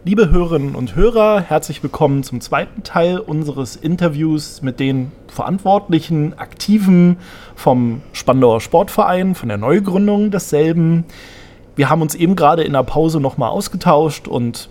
Liebe Hörerinnen und Hörer, herzlich willkommen zum zweiten Teil unseres Interviews mit den Verantwortlichen, Aktiven vom Spandauer Sportverein, von der Neugründung desselben. Wir haben uns eben gerade in der Pause nochmal ausgetauscht und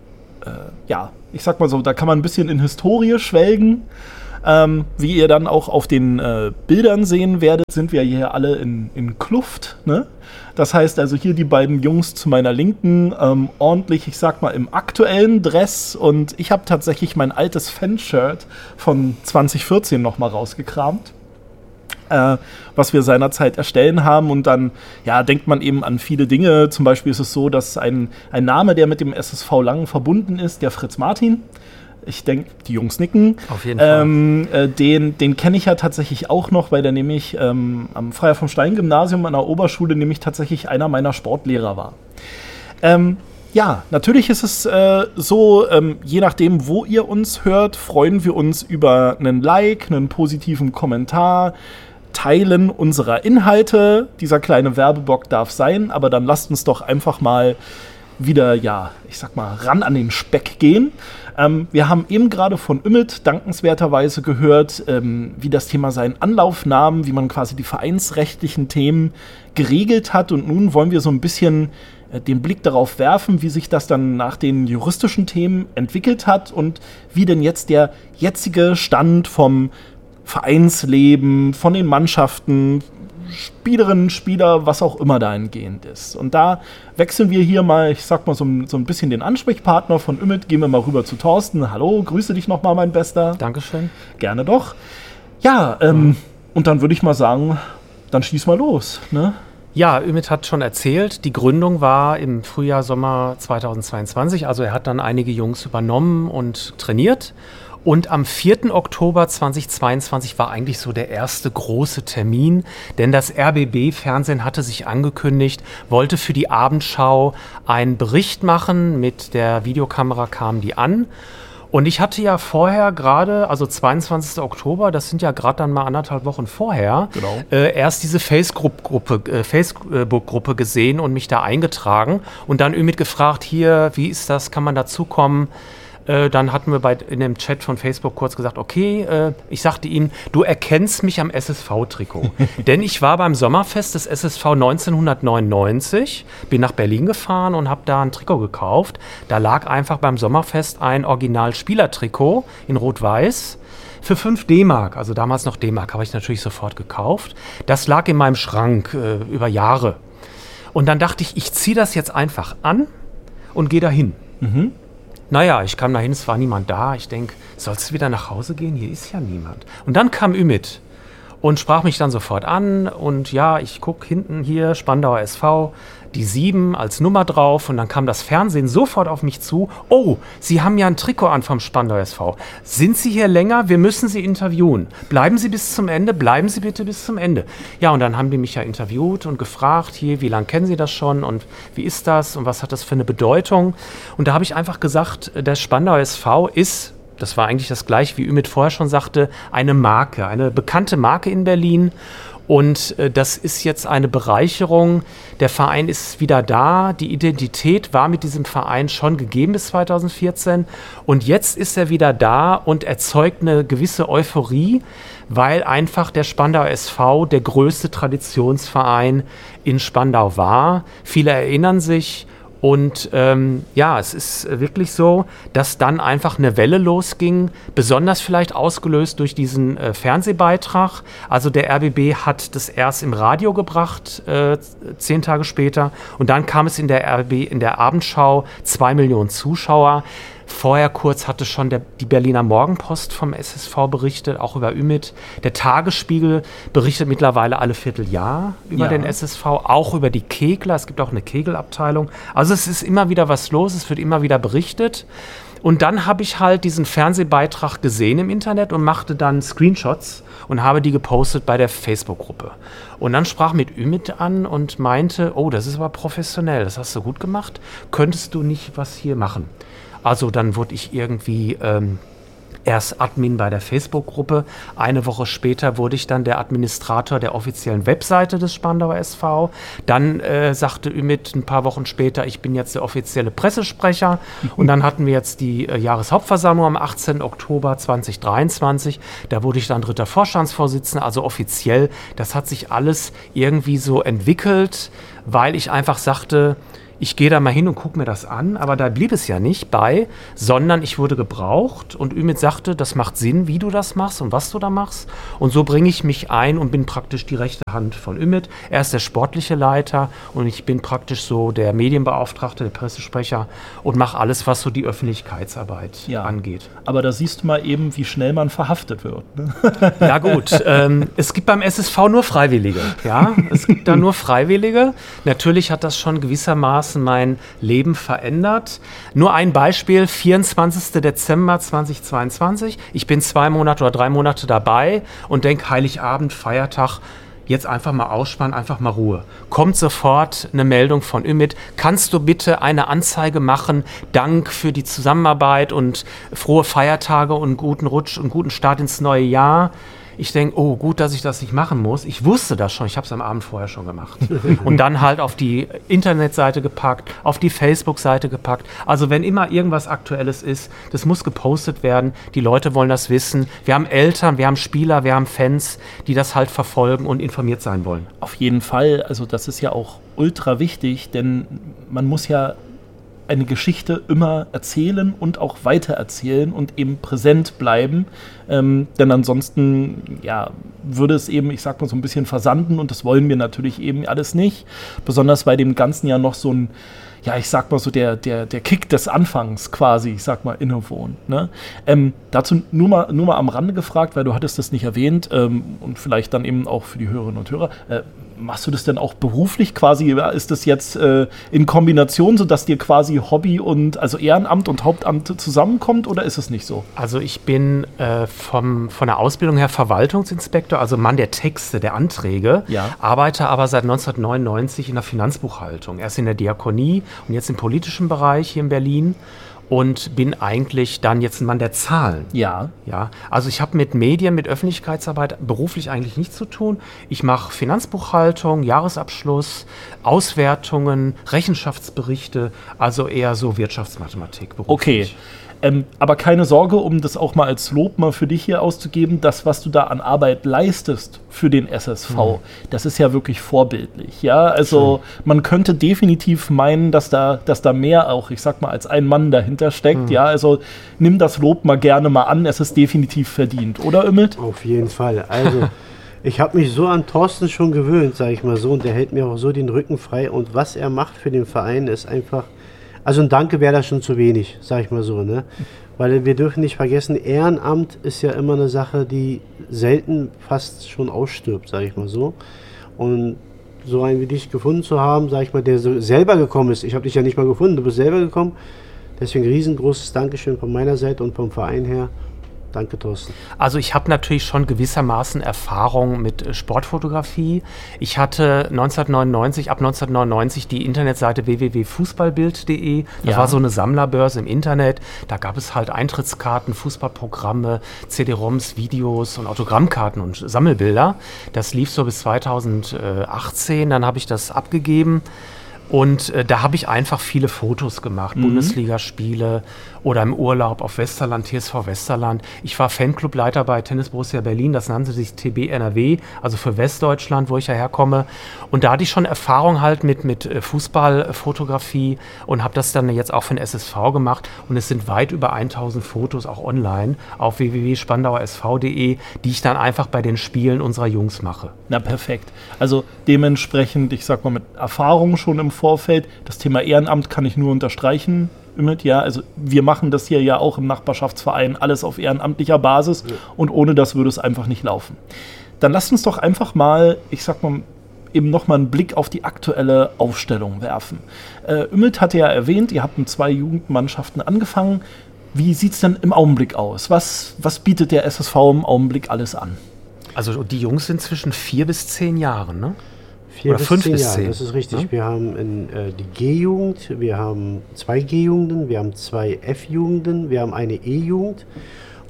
ich sag mal so, da kann man ein bisschen in Historie schwelgen. Wie ihr dann auch auf den Bildern sehen werdet, sind wir hier alle in Kluft, ne? Das heißt also hier die beiden Jungs zu meiner Linken ordentlich, ich sag mal, im aktuellen Dress, und ich habe tatsächlich mein altes Fanshirt von 2014 nochmal rausgekramt, was wir seinerzeit erstellen haben, und dann denkt man eben an viele Dinge. Zum Beispiel ist es so, dass ein Name, der mit dem SSV Langen verbunden ist, der Fritz Martin. Ich denke, die Jungs nicken. Auf jeden Fall. Den kenne ich ja tatsächlich auch noch, weil der nämlich am Freiherr vom Stein Gymnasium an der Oberschule nämlich tatsächlich einer meiner Sportlehrer war. Natürlich ist es so, je nachdem, wo ihr uns hört, freuen wir uns über einen Like, einen positiven Kommentar, Teilen unserer Inhalte. Dieser kleine Werbeblock darf sein, aber dann lasst uns doch einfach mal wieder, ran an den Speck gehen. Wir haben eben gerade von Ümit dankenswerterweise gehört, wie das Thema seinen Anlauf nahm, wie man quasi die vereinsrechtlichen Themen geregelt hat. Und nun wollen wir so ein bisschen den Blick darauf werfen, wie sich das dann nach den juristischen Themen entwickelt hat und wie denn jetzt der jetzige Stand vom Vereinsleben, von den Mannschaften, Spielerinnen, Spieler, was auch immer dahingehend ist. Und da wechseln wir hier mal, ich sag mal so ein bisschen den Ansprechpartner von Ümit, gehen wir mal rüber zu Thorsten. Hallo, grüße dich nochmal, mein Bester. Dankeschön. Gerne doch. Und dann würde ich mal sagen, dann schieß mal los, ne? Ja, Ümit hat schon erzählt, die Gründung war im Frühjahr, Sommer 2022, also er hat dann einige Jungs übernommen und trainiert. Und am 4. Oktober 2022 war eigentlich so der erste große Termin, denn das RBB-Fernsehen hatte sich angekündigt, wollte für die Abendschau einen Bericht machen, mit der Videokamera kamen die an. Und ich hatte ja vorher gerade, also 22. Oktober, das sind ja gerade dann mal 1,5 Wochen vorher, genau, erst diese Facebook-Gruppe gesehen und mich da eingetragen und dann Ümit gefragt, hier, wie ist das, kann man dazukommen? Dann hatten wir in dem Chat von Facebook kurz gesagt, okay, ich sagte ihm, du erkennst mich am SSV-Trikot. Denn ich war beim Sommerfest des SSV 1999, bin nach Berlin gefahren und habe da ein Trikot gekauft. Da lag einfach beim Sommerfest ein Original-Spielertrikot in Rot-Weiß für 5 D-Mark. Also damals noch D-Mark, habe ich natürlich sofort gekauft. Das lag in meinem Schrank über Jahre. Und dann dachte ich ziehe das jetzt einfach an und gehe dahin. Mhm. Naja, ich kam dahin, es war niemand da. Ich denke, sollst du wieder nach Hause gehen? Hier ist ja niemand. Und dann kam Ümit und sprach mich dann sofort an. Und ja, ich gucke hinten hier, Spandauer SV, die 7 als Nummer drauf. Und dann kam das Fernsehen sofort auf mich zu. Oh, Sie haben ja ein Trikot an vom Spandauer SV. Sind Sie hier länger? Wir müssen Sie interviewen. Bleiben Sie bis zum Ende? Bleiben Sie bitte bis zum Ende. Ja, und dann haben die mich ja interviewt und gefragt, hier, wie lange kennen Sie das schon und wie ist das und was hat das für eine Bedeutung? Und da habe ich einfach gesagt, der Spandauer SV ist, das war eigentlich das Gleiche, wie Ümit vorher schon sagte, eine Marke, eine bekannte Marke in Berlin. Und das ist jetzt eine Bereicherung. Der Verein ist wieder da. Die Identität war mit diesem Verein schon gegeben bis 2014. Und jetzt ist er wieder da und erzeugt eine gewisse Euphorie, weil einfach der Spandauer SV der größte Traditionsverein in Spandau war. Viele erinnern sich. Und es ist wirklich so, dass dann einfach eine Welle losging, besonders vielleicht ausgelöst durch diesen Fernsehbeitrag. Also der RBB hat das erst im Radio gebracht, 10 Tage später. Und dann kam es in der Abendschau, 2 Millionen Zuschauer. Vorher kurz hatte schon die Berliner Morgenpost vom SSV berichtet, auch über Ümit. Der Tagesspiegel berichtet mittlerweile alle Vierteljahr über den SSV, auch über die Kegler. Es gibt auch eine Kegelabteilung. Also es ist immer wieder was los, es wird immer wieder berichtet. Und dann habe ich halt diesen Fernsehbeitrag gesehen im Internet und machte dann Screenshots und habe die gepostet bei der Facebook-Gruppe. Und dann sprach mit Ümit an und meinte, oh, das ist aber professionell, das hast du gut gemacht. Könntest du nicht was hier machen? Also dann wurde ich irgendwie erst Admin bei der Facebook-Gruppe. Eine Woche später wurde ich dann der Administrator der offiziellen Webseite des Spandauer SV. Dann sagte Ümit ein paar Wochen später, ich bin jetzt der offizielle Pressesprecher. Und dann hatten wir jetzt die Jahreshauptversammlung am 18. Oktober 2023. Da wurde ich dann 3. Vorstandsvorsitzender, also offiziell. Das hat sich alles irgendwie so entwickelt, weil ich einfach sagte, ich gehe da mal hin und gucke mir das an, aber da blieb es ja nicht bei, sondern ich wurde gebraucht und Ümit sagte, das macht Sinn, wie du das machst und was du da machst. Und so bringe ich mich ein und bin praktisch die rechte Hand von Ümit. Er ist der sportliche Leiter und ich bin praktisch so der Medienbeauftragte, der Pressesprecher und mache alles, was so die Öffentlichkeitsarbeit angeht. Aber da siehst du mal eben, wie schnell man verhaftet wird. Ne? Ja gut, es gibt beim SSV nur Freiwillige. Ja? Es gibt da nur Freiwillige. Natürlich hat das schon gewissermaßen mein Leben verändert. Nur ein Beispiel, 24. Dezember 2022. Ich bin 2 Monate oder 3 Monate dabei und denke, Heiligabend, Feiertag, jetzt einfach mal ausspannen, einfach mal Ruhe. Kommt sofort eine Meldung von Ümit, kannst du bitte eine Anzeige machen, Dank für die Zusammenarbeit und frohe Feiertage und guten Rutsch und guten Start ins neue Jahr. Ich denke, oh, gut, dass ich das nicht machen muss. Ich wusste das schon, ich habe es am Abend vorher schon gemacht. Und dann halt auf die Internetseite gepackt, auf die Facebook-Seite gepackt. Also wenn immer irgendwas Aktuelles ist, das muss gepostet werden. Die Leute wollen das wissen. Wir haben Eltern, wir haben Spieler, wir haben Fans, die das halt verfolgen und informiert sein wollen. Auf jeden Fall, also das ist ja auch ultra wichtig, denn man muss ja eine Geschichte immer erzählen und auch weitererzählen und eben präsent bleiben, denn ansonsten würde es eben, ich sag mal, so ein bisschen versanden und das wollen wir natürlich eben alles nicht, besonders bei dem Ganzen ja noch so ein, ich sag mal so der Kick des Anfangs quasi, ich sag mal, innewohnt. Ne? Dazu nur mal am Rande gefragt, weil du hattest das nicht erwähnt und vielleicht dann eben auch für die Hörerinnen und Hörer, machst du das denn auch beruflich quasi? Ist das jetzt in Kombination, sodass dir quasi Hobby und also Ehrenamt und Hauptamt zusammenkommt oder ist es nicht so? Also ich bin von der Ausbildung her Verwaltungsinspektor, also Mann der Texte, der Anträge, arbeite aber seit 1999 in der Finanzbuchhaltung. Erst in der Diakonie und jetzt im politischen Bereich hier in Berlin. Und bin eigentlich dann jetzt ein Mann der Zahlen. Ja. Also ich habe mit Medien, mit Öffentlichkeitsarbeit beruflich eigentlich nichts zu tun. Ich mache Finanzbuchhaltung, Jahresabschluss, Auswertungen, Rechenschaftsberichte, also eher so Wirtschaftsmathematik beruflich. Okay. Aber keine Sorge, um das auch mal als Lob mal für dich hier auszugeben, das, was du da an Arbeit leistest für den SSV, das ist ja wirklich vorbildlich. Ja, also man könnte definitiv meinen, dass da mehr auch, ich sag mal, als ein Mann dahinter steckt. Ja, also nimm das Lob mal gerne mal an, es ist definitiv verdient, oder Ümit? Auf jeden Fall. Also ich habe mich so an Thorsten schon gewöhnt, sage ich mal so, und der hält mir auch so den Rücken frei und was er macht für den Verein ist einfach. Also ein Danke wäre da schon zu wenig, sag ich mal so, ne? Weil wir dürfen nicht vergessen, Ehrenamt ist ja immer eine Sache, die selten fast schon ausstirbt, sag ich mal so. Und so einen wie dich gefunden zu haben, sag ich mal, der so selber gekommen ist, ich habe dich ja nicht mal gefunden, du bist selber gekommen, deswegen riesengroßes Dankeschön von meiner Seite und vom Verein her. Danke, Thorsten. Also ich habe natürlich schon gewissermaßen Erfahrung mit Sportfotografie. Ich hatte ab 1999 die Internetseite www.fußballbild.de. Das war so eine Sammlerbörse im Internet. Da gab es halt Eintrittskarten, Fußballprogramme, CD-ROMs, Videos und Autogrammkarten und Sammelbilder. Das lief so bis 2018. Dann habe ich das abgegeben. Und da habe ich einfach viele Fotos gemacht, Bundesligaspiele oder im Urlaub auf Westerland, TSV Westerland. Ich war Fanclubleiter bei Tennis Borussia Berlin, das nannte sich TB NRW, also für Westdeutschland, wo ich ja herkomme. Und da hatte ich schon Erfahrung halt mit Fußballfotografie und habe das dann jetzt auch für den SSV gemacht. Und es sind weit über 1000 Fotos auch online auf www.spandauersv.de, die ich dann einfach bei den Spielen unserer Jungs mache. Na perfekt. Also dementsprechend, ich sag mal mit Erfahrung schon im Vorfeld, das Thema Ehrenamt kann ich nur unterstreichen. Also wir machen das hier ja auch im Nachbarschaftsverein, alles auf ehrenamtlicher Basis und ohne das würde es einfach nicht laufen. Dann lasst uns doch einfach mal, ich sag mal, eben nochmal einen Blick auf die aktuelle Aufstellung werfen. Ümit hatte ja erwähnt, ihr habt mit 2 Jugendmannschaften angefangen. Wie sieht es denn im Augenblick aus? Was bietet der SSV im Augenblick alles an? Also die Jungs sind zwischen 4 bis 10 Jahren, ne? 4 bis 5 bis 10, das ist richtig. Ja? Wir haben die G-Jugend, wir haben 2 G-Jugenden, wir haben 2 F-Jugenden, wir haben eine E-Jugend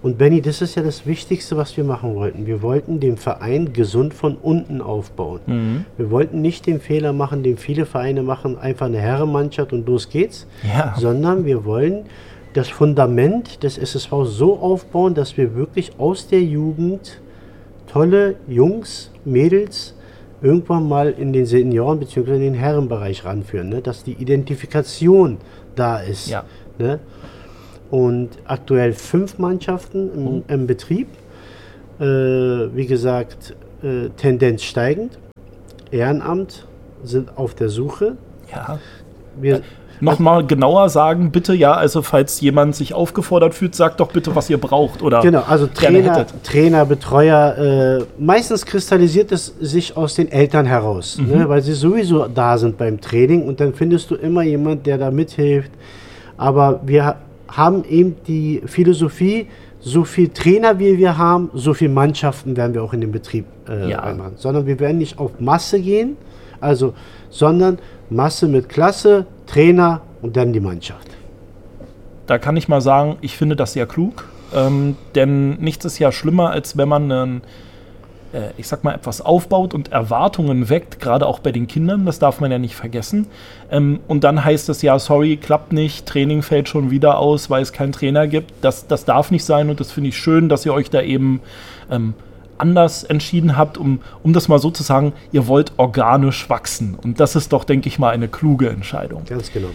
Und Benny, das ist ja das Wichtigste, was wir machen wollten. Wir wollten den Verein gesund von unten aufbauen. Wir wollten nicht den Fehler machen, den viele Vereine machen, einfach eine Herrenmannschaft und los geht's. Ja. Sondern wir wollen das Fundament des SSV so aufbauen, dass wir wirklich aus der Jugend tolle Jungs, Mädels irgendwann mal in den Senioren- bzw. in den Herrenbereich ranführen, ne? Dass die Identifikation da ist. Ja. Ne? Und aktuell 5 Mannschaften im Betrieb. Wie gesagt, Tendenz steigend. Ehrenamt sind auf der Suche. Ja. Wir, Nochmal genauer sagen, bitte, ja, also falls jemand sich aufgefordert fühlt, sagt doch bitte, was ihr braucht oder genau, also gerne Trainer, hättet. Trainer, Betreuer, meistens kristallisiert es sich aus den Eltern heraus, ne, weil sie sowieso da sind beim Training und dann findest du immer jemand, der da mithilft. Aber wir haben eben die Philosophie, so viel Trainer wie wir haben, so viel Mannschaften werden wir auch in den Betrieb reinmachen. Sondern wir werden nicht auf Masse gehen, sondern Masse mit Klasse, Trainer und dann die Mannschaft. Da kann ich mal sagen, ich finde das sehr klug, denn nichts ist ja schlimmer, als wenn man ich sag mal, etwas aufbaut und Erwartungen weckt, gerade auch bei den Kindern, das darf man ja nicht vergessen. Und dann heißt es ja, sorry, klappt nicht, Training fällt schon wieder aus, weil es keinen Trainer gibt. Das darf nicht sein und das finde ich schön, dass ihr euch da eben anders entschieden habt, um das mal so zu sagen, ihr wollt organisch wachsen. Und das ist doch, denke ich mal, eine kluge Entscheidung. Ganz genau.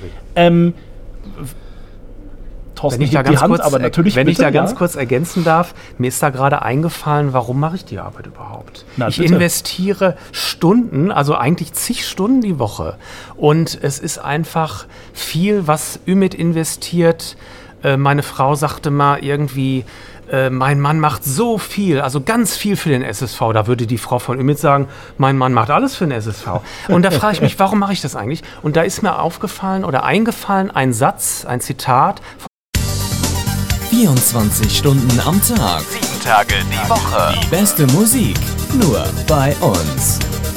Thorsten hebt die Hand, aber natürlich wenn bitte, ich da ganz kurz ergänzen darf, mir ist da gerade eingefallen, warum mache ich die Arbeit überhaupt? Na, ich bitte. investiere Stunden, also eigentlich zig Stunden die Woche. Und es ist einfach viel, was Ümit investiert. Meine Frau sagte mal irgendwie, mein Mann macht so viel, also ganz viel für den SSV. Da würde die Frau von Ümit sagen, mein Mann macht alles für den SSV. Und da frage ich mich, warum mache ich das eigentlich? Und da ist mir aufgefallen oder eingefallen ein Satz, ein Zitat. 24 Stunden am Tag. 7 Tage die Woche. Die beste Musik. Nur bei uns.